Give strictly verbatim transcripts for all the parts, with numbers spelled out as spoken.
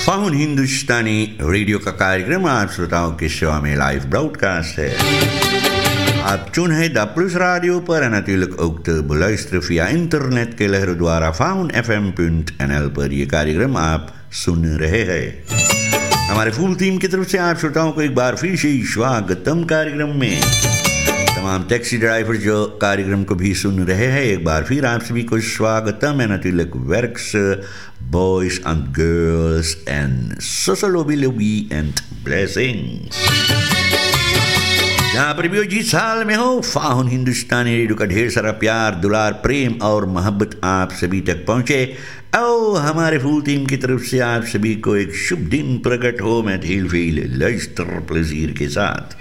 फाहुन हिंदुस्तानी radio का कार्यक्रम आप श्रोताओं की सेवा में लाइव ब्रॉडकास्ट है। आप चुन है द प्लस रेडियो पर natuurlijk ook te beluisteren via internet के लहरों द्वारा फाहुन एफ एम पुंट एन एल पर यह कार्यक्रम आप सुन रहे हैं। हमारे फुल टीम की तरफ से आप श्रोताओं को एक बार फिर से स्वागतम कार्यक्रम में। तमाम टैक्सी ड्राइवर जो कार्यक्रम को भी सुन रहे हैं, एक बार फिर आप सभी को स्वागतम है। natuurlijk werks boys and girls and social lobby lobby and blessings। जहाँ पर भी हो जिस साल में हो, फाहुन हिंदुस्तानी रेडियो का ढेर सारा प्यार, दुलार, प्रेम और मोहब्बत आप सभी तक पहुँचे। ओ हमारे फुल टीम की तरफ से आप सभी को एक शुभ दिन प्रकट हो। मैं heel veel luister plezier के साथ।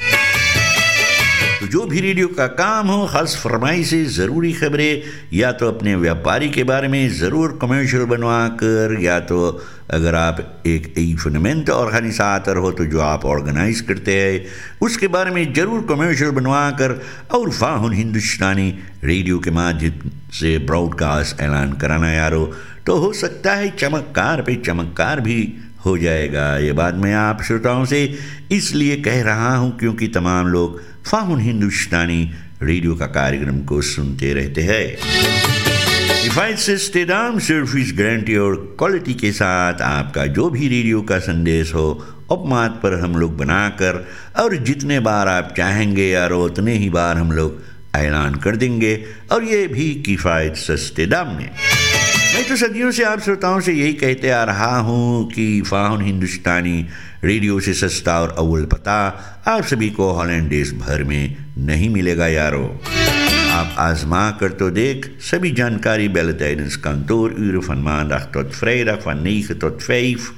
तो जो भी रेडियो का काम हो, खास फरमाइशें, ज़रूरी खबरें, या तो अपने व्यापारी के बारे में ज़रूर कमर्शियल बनवा कर, या तो अगर आप एक इवेंट ऑर्गेनाइजेटर हो तो जो आप ऑर्गेनाइज करते हैं उसके बारे में ज़रूर कमर्शियल बनवा कर और फाहुन हिंदुस्तानी रेडियो के माध्यम से ब्रॉडकास्ट ऐलान कराना यारो, तो हो सकता है चमत्कार पे चमत्कार भी हो जाएगा। ये बात मैं आप श्रोताओं से इसलिए कह रहा हूँ क्योंकि तमाम लोग फाहुन हिंदुस्तानी रेडियो का कार्यक्रम को सुनते रहते हैं। किफ़ायत से इस्तेदाम सर्विस गारंटी और क्वालिटी के साथ आपका जो भी रेडियो का संदेश हो उपमात पर हम लोग बनाकर और जितने बार आप चाहेंगे यार उतने ही बार हम लोग ऐलान कर देंगे, और ये भी किफ़ायत सस्ते दाम में। मैं तो सदियों से आप श्रोताओं से यही कहते आ रहा हूँ कि फाहुन हिंदुस्तानी रेडियो से सस्ता और अव्वल पता आप सभी को हॉलैंड देश भर में नहीं मिलेगा यारो। आप आजमा कर तो देख। सभी जानकारी bellen tijdens kantooruren van maandag tot vrijdag van negen tot vijf।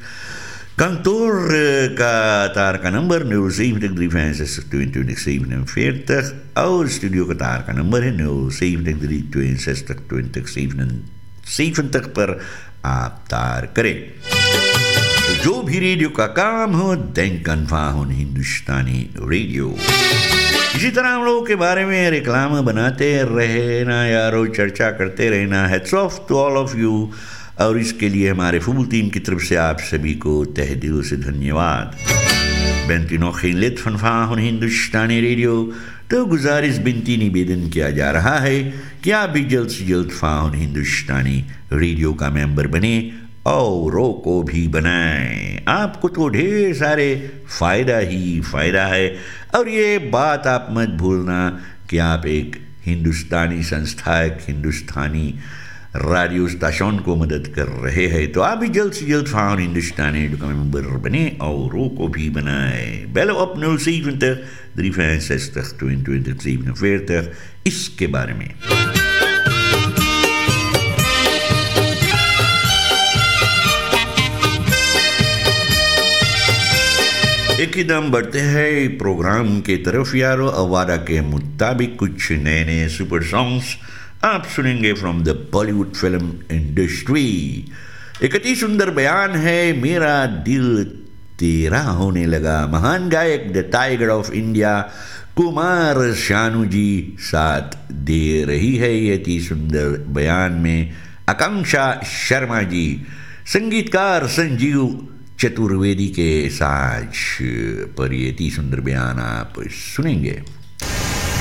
Kantoor का तार का number nul zeven drie vijf zes twee twee zeven चार और स्टूडियो का तार का नंबर है nul zeven drie twee zes twee zeven zeven पर आप तार करें। तो जो भी रेडियो का काम हो, denken फाहुन हिंदुस्तानी रेडियो। इसी तरह हम लोगों के बारे में रिक्लाम बनाते रहना यारो, चर्चा करते रहना। Heads of to all of you, और इसके लिए हमारे फुल टीम की तरफ से आप सभी को तहे दिल से धन्यवाद। bent u nog geen lid van फाहुन हिंदुस्तानी रेडियो, तो गुजारिश बिनती निवेदन किया जा रहा है कि आप भी जल्द से जल्द फाहुन हिंदुस्तानी रेडियो का मेंबर बने औरों को भी बनाएं। आपको तो ढेर सारे फ़ायदा ही फ़ायदा है, और ये बात आप मत भूलना कि आप एक हिंदुस्तानी संस्था, एक हिंदुस्तानी रेडियो स्टेशन को मदद कर रहे हैं। तो आप भी जल्द से जल्द फाहुन हिंदुस्तानी रेडियो का मेंबर बने औरों को भी बनाए। Bell op nul zeven drie vijf zes twee twee zeven चार इसके बारे में। एक ही दम बढ़ते हैं प्रोग्राम के तरफ यारो। अवादा के मुताबिक कुछ नए नए सुपर सॉन्ग्स आप सुनेंगे from the Bollywood film industry. एक अति सुंदर बयान है, मेरा दिल तेरा होने लगा। महान गायक the tiger of India Kumar Sanu जी साथ दे रही है ये अति सुंदर बयान में आकांक्षा शर्मा जी, संगीतकार संजीव चतुर्वेदी के साज पर ये अति सुंदर बयान आप सुनेंगे।